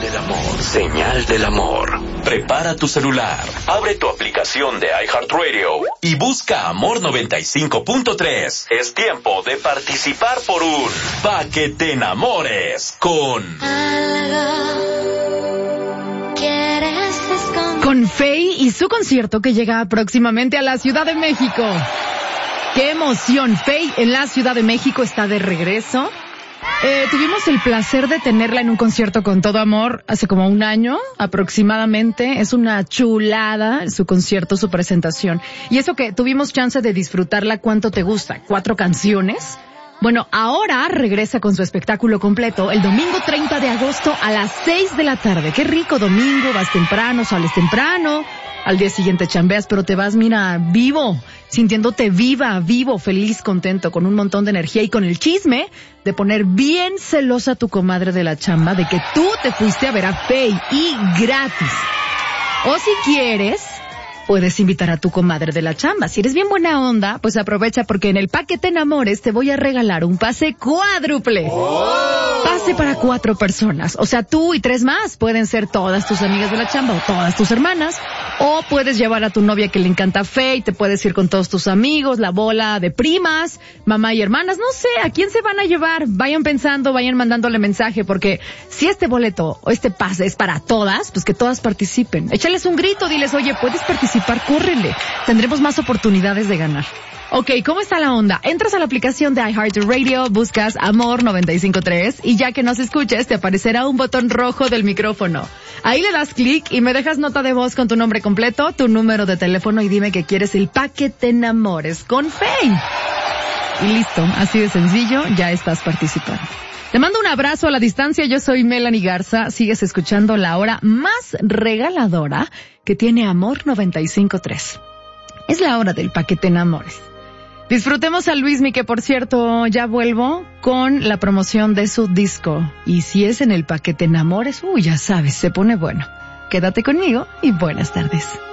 del amor. Señal del amor. Prepara tu celular, abre tu aplicación de iHeartRadio y busca Amor 95.3. Es tiempo de participar por un Pa' que te enamores con... Con Faye y su concierto que llega próximamente a la Ciudad de México. ¡Qué emoción! Faye en la Ciudad de México está de regreso. Tuvimos el placer de tenerla en un concierto con todo amor hace como un año aproximadamente. Es una chulada su concierto, su presentación. Y eso que tuvimos chance de disfrutarla, ¿cuánto te gusta? 4 canciones. Bueno, ahora regresa con su espectáculo completo el domingo 30 de agosto a las 6 de la tarde. Qué rico domingo, vas temprano, sales temprano, al día siguiente chambeas, pero te vas, mira, vivo, sintiéndote viva, vivo, feliz, contento, con un montón de energía y con el chisme de poner bien celosa a tu comadre de la chamba de que tú te fuiste a ver a Faye y gratis. O si quieres, puedes invitar a tu comadre de la chamba. Si eres bien buena onda, pues aprovecha porque en el Pa' que te enamores te voy a regalar un pase cuádruple. Pase para 4 personas. O sea, tú y 3 más. Pueden ser todas tus amigas de la chamba o todas tus hermanas. O puedes llevar a tu novia que le encanta Faye, te puedes ir con todos tus amigos, la bola de primas, mamá y hermanas. No sé, ¿a quién se van a llevar? Vayan pensando, vayan mandándole mensaje, porque si este boleto o este pase es para todas, pues que todas participen. Échales un grito, diles, oye, ¿puedes participar? Córrele. Tendremos más oportunidades de ganar. Ok, ¿cómo está la onda? Entras a la aplicación de iHeartRadio, buscas Amor 95.3 y ya que nos escuches te aparecerá un botón rojo del micrófono. Ahí le das clic y me dejas nota de voz con tu nombre completo, tu número de teléfono y dime que quieres el Pa' que te enamores con Faye. Y listo, así de sencillo, ya estás participando. Te mando un abrazo a la distancia, yo soy Melanie Garza, sigues escuchando la hora más regaladora que tiene Amor 95.3. Es la hora del Pa' que te enamores. Disfrutemos a Luismi, que por cierto ya vuelvo con la promoción de su disco. Y si es en el Pa' que te enamores, ya sabes, se pone bueno. Quédate conmigo y buenas tardes.